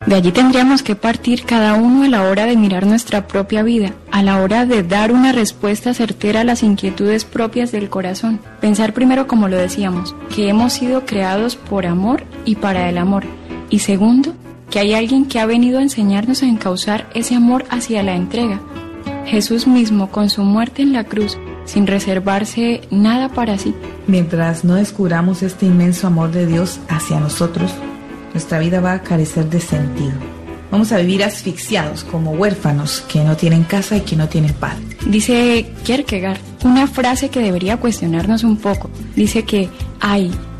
De allí tendríamos que partir cada uno a la hora de mirar nuestra propia vida, a la hora de dar una respuesta certera a las inquietudes propias del corazón. Pensar primero, como lo decíamos, que hemos sido creados por amor y para el amor. Y segundo, que hay alguien que ha venido a enseñarnos a encauzar ese amor hacia la entrega. Jesús mismo, con su muerte en la cruz, sin reservarse nada para sí. Mientras no descubramos este inmenso amor de Dios hacia nosotros, nuestra vida va a carecer de sentido. Vamos a vivir asfixiados como huérfanos que no tienen casa y que no tienen paz. Dice Kierkegaard una frase que debería cuestionarnos un poco. Dice que hay